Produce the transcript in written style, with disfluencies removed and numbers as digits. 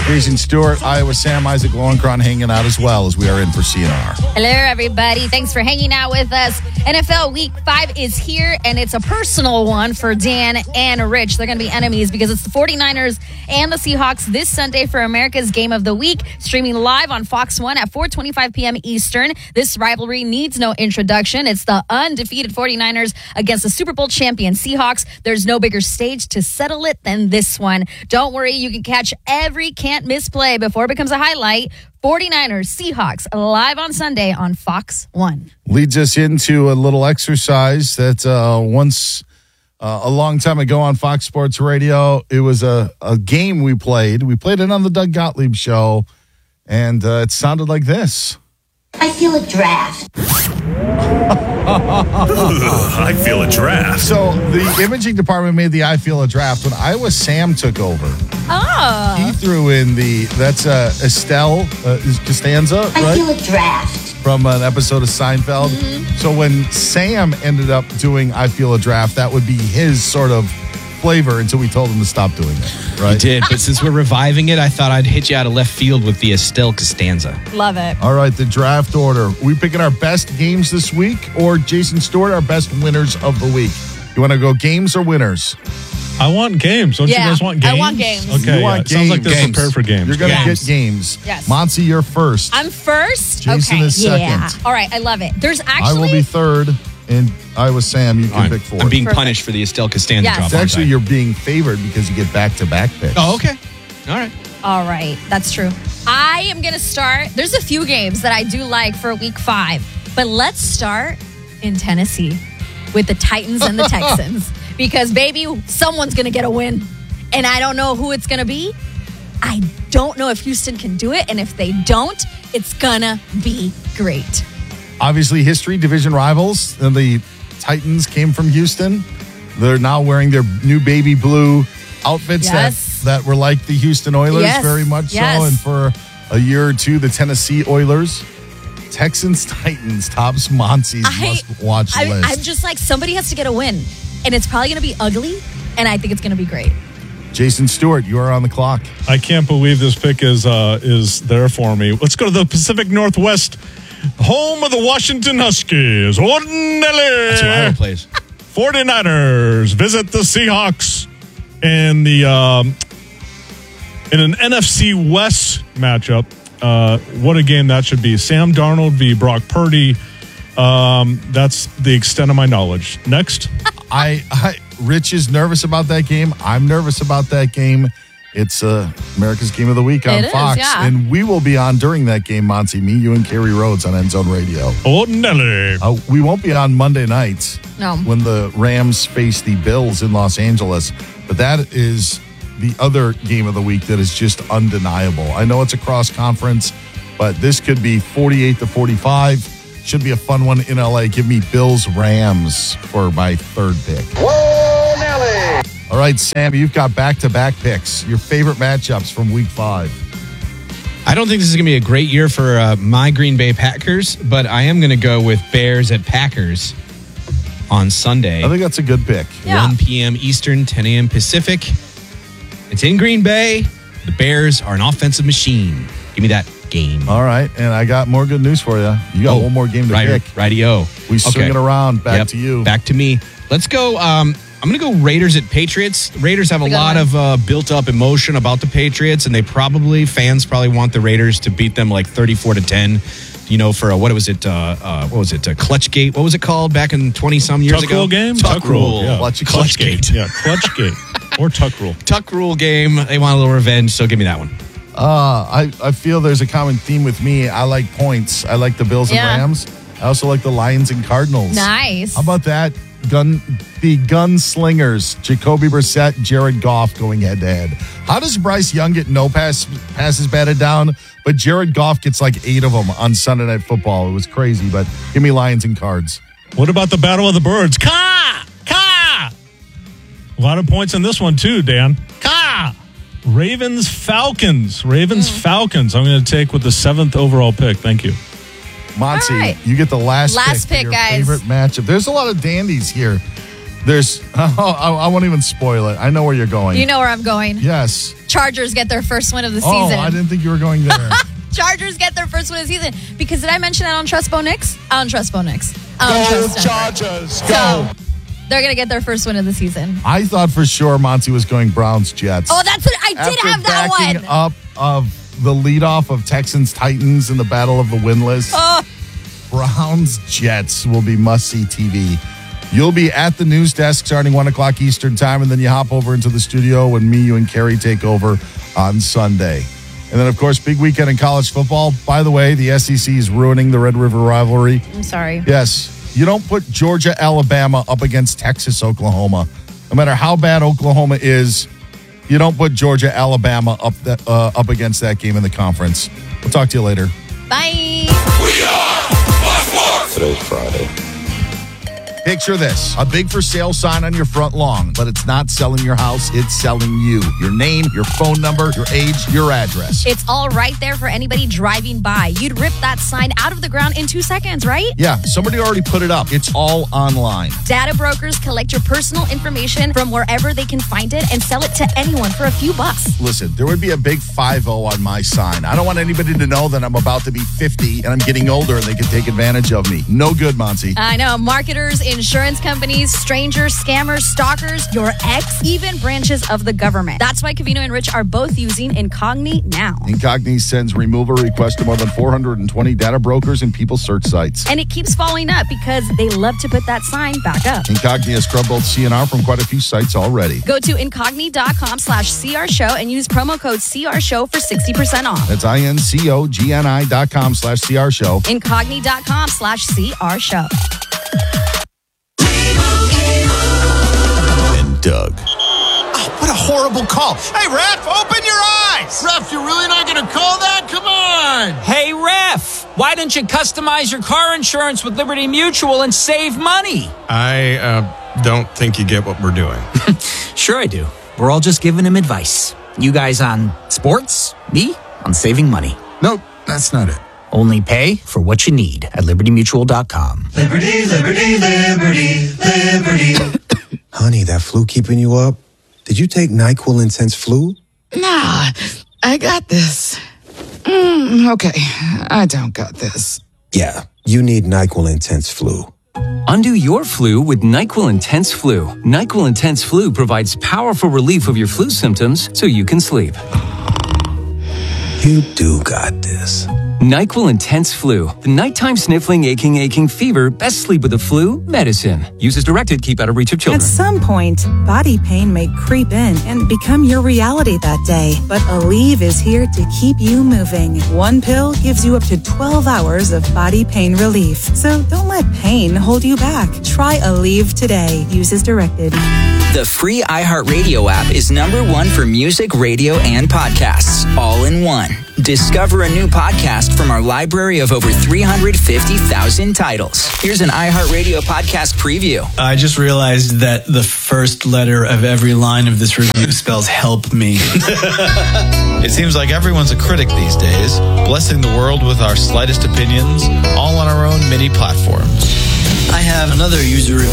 Jason Stewart, Iowa Sam, Isaac Lowenkron hanging out as well as we are in for CNR. Hello, everybody. Thanks for hanging out with us. NFL Week 5 is here, and it's a personal one for Dan and Rich. They're going to be enemies because it's the 49ers and the Seahawks this Sunday for America's Game of the Week, streaming live on Fox 1 at 4:25 p.m. Eastern. This rivalry needs no introduction. It's the undefeated 49ers against the Super Bowl champion Seahawks. There's no bigger stage to settle it than this one. Don't worry, you can catch every can't-miss play before it becomes a highlight. 49ers, Seahawks, live on Sunday on Fox 1. Leads us into a little exercise that once a long time ago on Fox Sports Radio, it was a game we played. We played it on the Doug Gottlieb Show, and it sounded like this. I feel a draft. I feel a draft. So the imaging department made the I feel a draft when Iowa Sam took over. Oh. He threw in that's Estelle Costanza, right? I feel a draft. From an episode of Seinfeld. Mm-hmm. So when Sam ended up doing I feel a draft, that would be his sort of flavor until we told him to stop doing it, right? You did, but since we're reviving it, I thought I'd hit you out of left field with the Estelle Costanza. Love it. All right, the draft order. We picking our best games this week, or Jason Stewart, our best winners of the week? You want to go games or winners? I want games. Don't you guys want games? I want games. Okay, You want sounds like they're games. prepared for games. You're going to Yes. get games. Yes. Monty, you're first. I'm first? Jason okay. is second. Yeah. All right, I love it. There's actually... I will be third, and Iowa Sam, you can pick fourth. I'm being Perfect. punished for the Estelle Costanza Yes. drop. It's actually, you're being favored because you get back-to-back picks. Oh, okay. All right. All right, that's true. I am going to start. There's a few games that I do like for week 5, but let's start in Tennessee with the Titans and the Texans because, baby, someone's going to get a win, and I don't know who it's going to be. I don't know if Houston can do it, and if they don't, it's going to be great. Obviously, history, division rivals. And the Titans came from Houston. They're now wearing their new baby blue outfits Yes. that were like the Houston Oilers, Yes. very much Yes. so. And for a year or two, the Tennessee Oilers. Texans, Titans, tops Monty's must-watch list. I'm just like, somebody has to get a win, and it's probably going to be ugly, and I think it's going to be great. Jason Stewart, you are on the clock. I can't believe this pick is there for me. Let's go to the Pacific Northwest, home of the Washington Huskies. Ordinelli. That's who Iowa plays. 49ers visit the Seahawks in an NFC West matchup. What a game that should be. Sam Darnold v. Brock Purdy. That's the extent of my knowledge. Next. Rich is nervous about that game. I'm nervous about that game. It's America's Game of the Week on It is, Fox. yeah. And we will be on during that game, Monty. Me, you, and Kerry Rhodes on End Zone Radio. Ordinelli. We won't be on Monday nights No. when the Rams face the Bills in Los Angeles. But that is the other game of the week that is just undeniable. I know it's a cross conference, but this could be 48-45. Should be a fun one in LA. Give me Bills Rams for my third pick. Whoa, Nelly! All right, Sam, you've got back-to-back picks. Your favorite matchups from week 5. I don't think this is going to be a great year for my Green Bay Packers, but I am going to go with Bears at Packers on Sunday. I think that's a good pick. Yeah. 1 p.m. Eastern, 10 a.m. Pacific. It's in Green Bay. The Bears are an offensive machine. Give me that game. All right, and I got more good news for you. You got one more game to pick. Rightio. We swing it around. Back to you. Back to me. Let's go. I'm going to go Raiders at Patriots. Raiders have a lot of built-up emotion about the Patriots, and fans probably want the Raiders to beat them like 34-10. You know, for what was it? Clutchgate. What was it called back in 20-some years Tuck ago? Rule game? Tuck Rule. Yeah. Clutchgate. Yeah, Clutchgate. Or Tuck Rule. Tuck Rule game. They want a little revenge, so give me that one. I feel there's a common theme with me. I like points. I like the Bills and Rams. I also like the Lions and Cardinals. Nice. How about that? The gunslingers, Jacoby Brissett, Jared Goff going head-to-head. How does Bryce Young get no passes batted down, but Jared Goff gets like 8 of them on Sunday Night Football? It was crazy, but give me Lions and Cards. What about the Battle of the Birds? Ka! A lot of points in this one, too, Dan. Ka! Ravens-Falcons. Ravens-Falcons. I'm going to take with the 7th overall pick. Thank you. Monty, All right. you get the last Last pick pick, for your guys. favorite matchup. There's a lot of dandies here. I won't even spoil it. I know where you're going. You know where I'm going. Yes. Chargers get their first win of the Oh, season. I didn't think you were going there. Chargers get their first win of the season. Because did I mention that on Trust Bo Nix? I don't trust Bo Nix. I don't trust him. Chargers, go. So, they're going to get their first win of the season. I thought for sure Monty was going Browns Jets. Oh, that's what I did have that backing one. up of the leadoff of Texans Titans in the battle of the winless. Browns Jets will be must-see TV. You'll be at the news desk starting 1 o'clock Eastern time, and then you hop over into the studio when me, you, and Carrie take over on Sunday. And then, of course, big weekend in college football. By the way, the SEC is ruining the Red River rivalry. I'm sorry. Yes. You don't put Georgia, Alabama up against Texas, Oklahoma. No matter how bad Oklahoma is, you don't put Georgia, Alabama up against that game in the conference. We'll talk to you later. Bye. Today's Friday. Picture this, a big for sale sign on your front lawn, but it's not selling your house, it's selling you. Your name, your phone number, your age, your address. It's all right there for anybody driving by. You'd rip that sign out of the ground in 2 seconds, right? Yeah, somebody already put it up. It's all online. Data brokers collect your personal information from wherever they can find it and sell it to anyone for a few bucks. Listen, there would be a big 50 on my sign. I don't want anybody to know that I'm about to be 50 and I'm getting older and they can take advantage of me. No good, Monty. I know. Marketers, insurance companies, strangers, scammers, stalkers, your ex, even branches of the government. That's why Covino and Rich are both using Incogni now. Incogni sends removal requests to more than 420 data brokers and people search sites. And it keeps following up because they love to put that sign back up. Incogni has scrubbed both CNR from quite a few sites already. Go to incogni.com/CR show and use promo code CR show for 60% off. That's INCOGNI.com/CR show. Incogni.com/CR show. Doug. Oh, what a horrible call. Hey, Ref, open your eyes. Ref, you're really not going to call that? Come on. Hey, Ref, why don't you customize your car insurance with Liberty Mutual and save money? I don't think you get what we're doing. Sure I do. We're all just giving him advice. You guys on sports, me on saving money. Nope, that's not it. Only pay for what you need at libertymutual.com. Liberty, liberty, liberty, liberty. Honey, that flu keeping you up? Did you take NyQuil Intense Flu? Nah, I got this. Okay, I don't got this. Yeah, you need NyQuil Intense Flu. Undo your flu with NyQuil Intense Flu. NyQuil Intense Flu provides powerful relief of your flu symptoms so you can sleep. You do got this. NyQuil Intense Flu. The nighttime sniffling, aching fever. Best sleep with the flu medicine. Use as directed. Keep out of reach of children. At some point, body pain may creep in and become your reality that day. But Aleve is here to keep you moving. One pill gives you up to 12 hours of body pain relief. So don't let pain hold you back. Try Aleve today. Use as directed. The free iHeartRadio app is #1 for music, radio, and podcasts, all in one. Discover a new podcast from our library of over 350,000 titles. Here's an iHeartRadio podcast preview. I just realized that the first letter of every line of this review spells help me. It seems like everyone's a critic these days, blessing the world with our slightest opinions, all on our own mini platforms. I have another user review